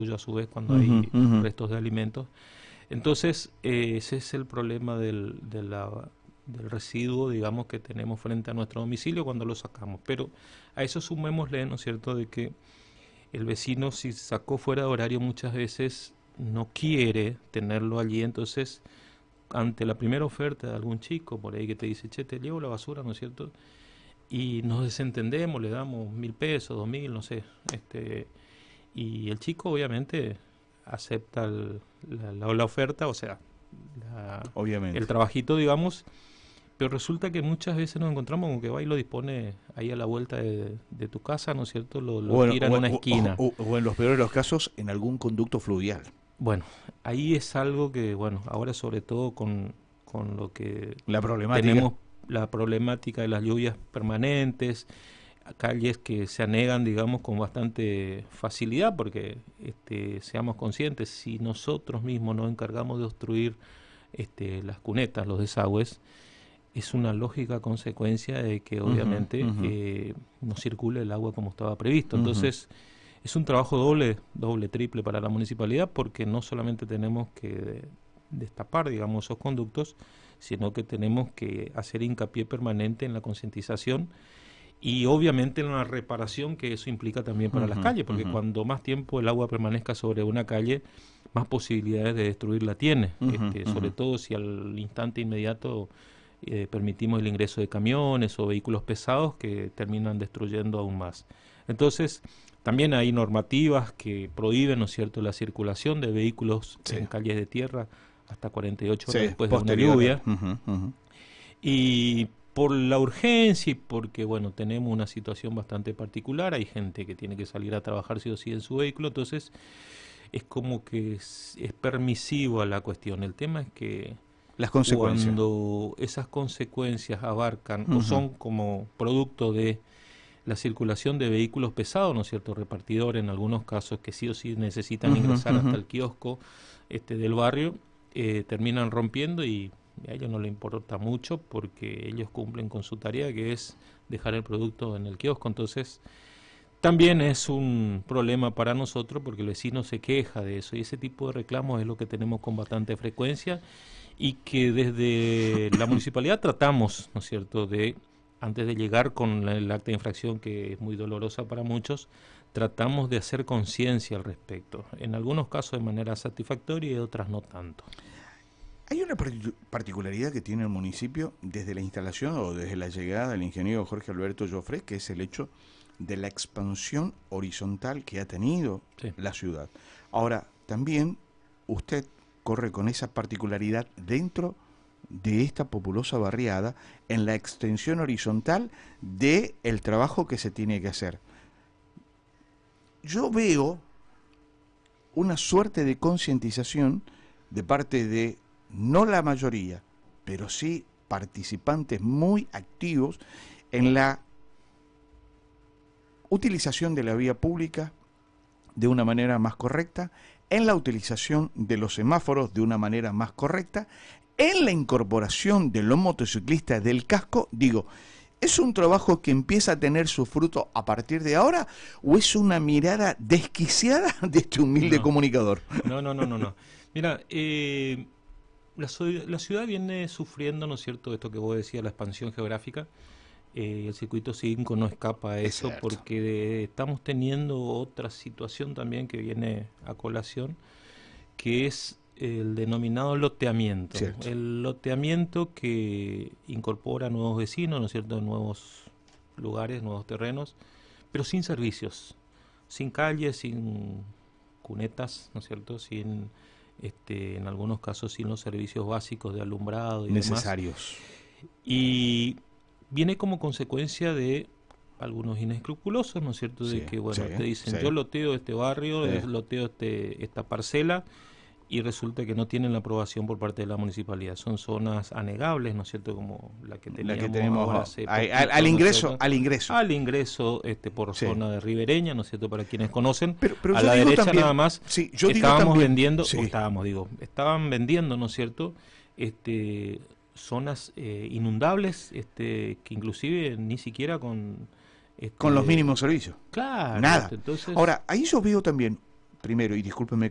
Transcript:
a su vez cuando hay restos de alimentos. Entonces, ese es el problema del residuo, digamos, que tenemos frente a nuestro domicilio cuando lo sacamos. Pero a eso sumémosle, ¿no es cierto?, de que el vecino, si sacó fuera de horario, muchas veces no quiere tenerlo allí. Entonces, ante la primera oferta de algún chico por ahí que te dice, che, te llevo la basura, ¿no es cierto?, y nos desentendemos, le damos 1.000 pesos, 2.000, no sé, y el chico obviamente acepta la oferta, o sea, el trabajito, digamos, pero resulta que muchas veces nos encontramos con que va y lo dispone ahí a la vuelta de tu casa, ¿no es cierto? Lo tira en una esquina. O en los peores de los casos, en algún conducto fluvial. Bueno, ahí es algo que, bueno, ahora sobre todo con lo que la problemática. tenemos, la problemática de las lluvias permanentes, calles que se anegan, digamos, con bastante facilidad, porque seamos conscientes, si nosotros mismos nos encargamos de obstruir las cunetas, los desagües, es una lógica consecuencia de que obviamente no circule el agua como estaba previsto. Entonces, es un trabajo doble, triple para la municipalidad, porque no solamente tenemos que destapar, digamos, esos conductos, sino que tenemos que hacer hincapié permanente en la concientización y obviamente en la reparación que eso implica también para las calles, porque cuando más tiempo el agua permanezca sobre una calle, más posibilidades de destruirla tiene, sobre todo si al instante inmediato permitimos el ingreso de camiones o vehículos pesados que terminan destruyendo aún más. Entonces, también hay normativas que prohíben, ¿no es cierto?, la circulación de vehículos en calles de tierra hasta 48 horas después de una lluvia. Y por la urgencia y porque, bueno, tenemos una situación bastante particular, hay gente que tiene que salir a trabajar sí o sí en su vehículo, entonces es como que es permisivo a la cuestión. El tema es que las consecuencias, cuando esas consecuencias abarcan o son como producto de la circulación de vehículos pesados, ¿no es cierto?, repartidores en algunos casos que sí o sí necesitan ingresar hasta el kiosco del barrio, terminan rompiendo y a ellos no les importa mucho porque ellos cumplen con su tarea, que es dejar el producto en el kiosco. Entonces también es un problema para nosotros porque el vecino se queja de eso y ese tipo de reclamos es lo que tenemos con bastante frecuencia y que desde la municipalidad tratamos, ¿no es cierto?, de, antes de llegar con el acta de infracción, que es muy dolorosa para muchos, tratamos de hacer conciencia al respecto, en algunos casos de manera satisfactoria y en otras no tanto. Hay una particularidad que tiene el municipio desde la instalación o desde la llegada del ingeniero Jorge Alberto Joffre, que es el hecho de la expansión horizontal que ha tenido la ciudad. Ahora, también usted corre con esa particularidad dentro de esta populosa barriada en la extensión horizontal del trabajo que se tiene que hacer. Yo veo una suerte de concientización de parte de, no la mayoría, pero sí participantes muy activos en la utilización de la vía pública de una manera más correcta, en la utilización de los semáforos de una manera más correcta, en la incorporación de los motociclistas del casco. Digo, ¿es un trabajo que empieza a tener su fruto a partir de ahora o es una mirada desquiciada de este humilde comunicador? No. Mira, la ciudad viene sufriendo, ¿no es cierto?, esto que vos decías, la expansión geográfica. El circuito 5 no escapa a eso porque estamos teniendo otra situación también que viene a colación, que es el denominado loteamiento. El loteamiento que incorpora nuevos vecinos, ¿no es cierto?, nuevos lugares, nuevos terrenos, pero sin servicios, sin calles, sin cunetas, ¿no es cierto?, sin, en algunos casos, sin los servicios básicos de alumbrado y necesarios. Y viene como consecuencia de algunos inescrupulosos, ¿no es cierto?, de que, bueno, te dicen, yo loteo este barrio, loteo esta parcela, y resulta que no tienen la aprobación por parte de la municipalidad. Son zonas anegables, ¿no es cierto?, como la que tenemos ahora al ingreso, por zona de ribereña, ¿no es cierto?, para quienes conocen. Pero a la derecha también, nada más estaban vendiendo, ¿no es cierto?, zonas inundables, que inclusive ni siquiera con los mínimos servicios. Claro. Nada. Entonces, ahora, ahí yo veo también primero, y discúlpeme